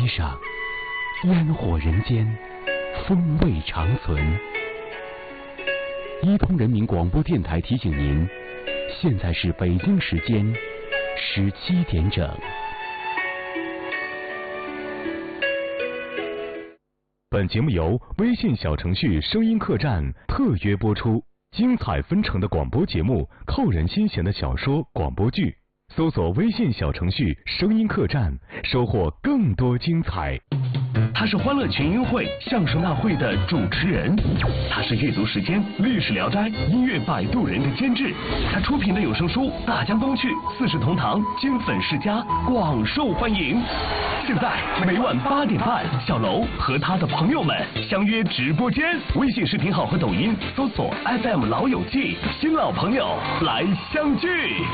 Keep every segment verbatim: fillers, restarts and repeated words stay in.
上，烟火人间，风味长存。伊通人民广播电台提醒您，现在是北京时间十七点整。本节目由微信小程序声音客栈特约播出，精彩纷呈的广播节目，扣人心弦的小说、广播剧。搜索微信小程序声音客栈，收获更多精彩。 他是欢乐群英会相声大会的主持人，他是阅读时间历史聊斋音乐摆渡人的监制，他出品的有声书《大江东去》《四世同堂》金粉世家广受欢迎。现在每晚八点半，小楼和他的朋友们相约直播间，微信视频号和抖音搜索 F M 老友记，新老朋友来相聚。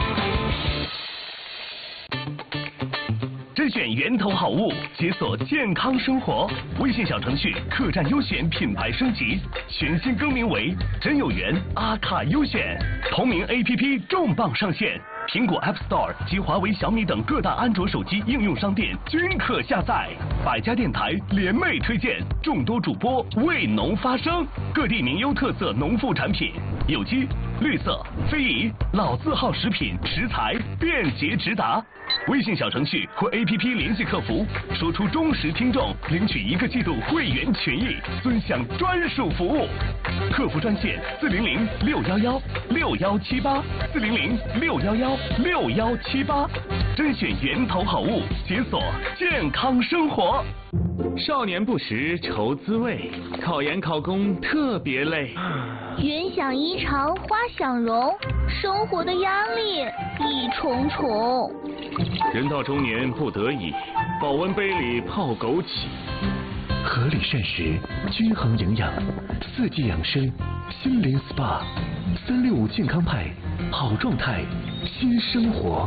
甄选源头好物，解锁健康生活。微信小程序客栈优选品牌升级，全新更名为真有缘阿卡优选。同名 A P P 重磅上线，苹果 App Store 及华为、小米等各大安卓手机应用商店均可下载。百家电台联袂推荐，众多主播为农发声，各地名优特色农副产品，有机、绿色、非遗、老字号食品、食材便捷直达。微信小程序或 A P P 联系客服，说出忠实听众，领取一个季度会员权益，尊享专属服务。客服专线四零零六幺幺六幺七八四零零六幺幺六幺七八，甄选源头好物，解锁健康生活。 少年不识愁滋味，考研考公特别累。 云想衣裳花想容，生活的压力一重重。 人到中年不得已，保温杯里泡枸杞。 合理膳食，均衡营养，四季养生，心灵 S P A， 三六五健康派，好状态，新生活。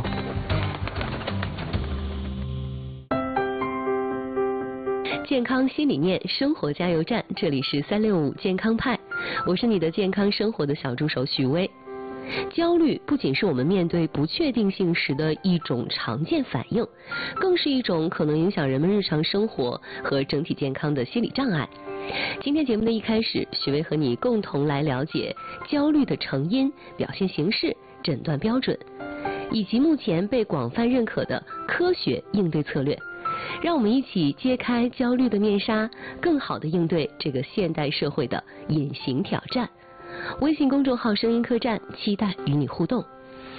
健康新理念，生活加油站，这里是三六五健康派，我是你的健康生活的小助手许巍。焦虑不仅是我们面对不确定性时的一种常见反应，更是一种可能影响人们日常生活和整体健康的心理障碍。今天节目的一开始，许巍和你共同来了解焦虑的成因、表现形式、诊断标准，以及目前被广泛认可的科学应对策略。让我们一起揭开焦虑的面纱，更好地应对这个现代社会的隐形挑战。微信公众号声音客栈，期待与你互动。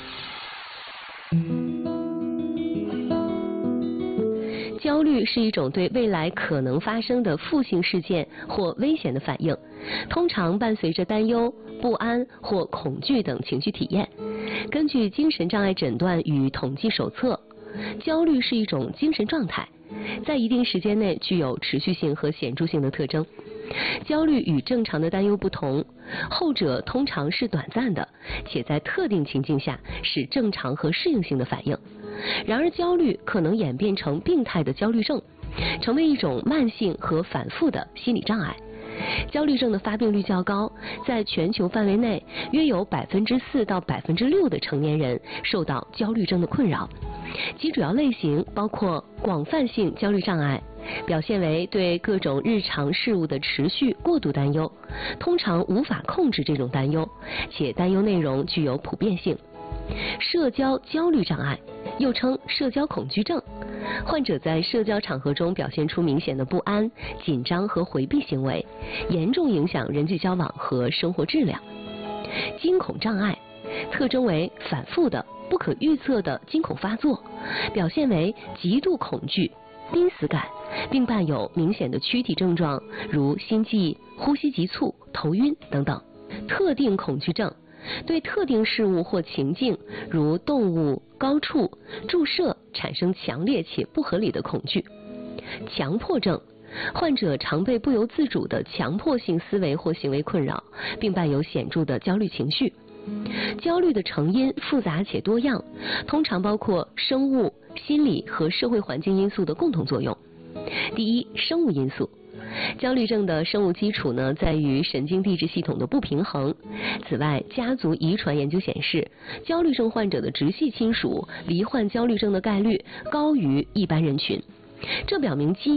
焦虑是一种对未来可能发生的负性事件或危险的反应，通常伴随着担忧、不安或恐惧等情绪体验。根据精神障碍诊断与统计手册，焦虑是一种精神状态，在一定时间内具有持续性和显著性的特征。焦虑与正常的担忧不同，后者通常是短暂的，且在特定情境下是正常和适应性的反应。然而焦虑可能演变成病态的焦虑症，成为一种慢性和反复的心理障碍。焦虑症的发病率较高，在全球范围内约有百分之四到百分之六的成年人受到焦虑症的困扰。其主要类型包括广泛性焦虑障碍，表现为对各种日常事物的持续过度担忧，通常无法控制这种担忧，且担忧内容具有普遍性。社交焦虑障碍，又称社交恐惧症，患者在社交场合中表现出明显的不安、紧张和回避行为，严重影响人际交往和生活质量。惊恐障碍，特征为反复的、不可预测的惊恐发作，表现为极度恐惧、濒死感，并伴有明显的躯体症状，如心悸、呼吸急促、头晕等等。特定恐惧症，对特定事物或情境，如动物、高处、注射产生强烈且不合理的恐惧。强迫症，患者常被不由自主的强迫性思维或行为困扰，并伴有显著的焦虑情绪。焦虑的成因复杂且多样，通常包括生物、心理和社会环境因素的共同作用。第一，生物因素。焦虑症的生物基础呢，在于神经递质系统的不平衡。此外，家族遗传研究显示，焦虑症患者的直系亲属罹患焦虑症的概率高于一般人群，这表明基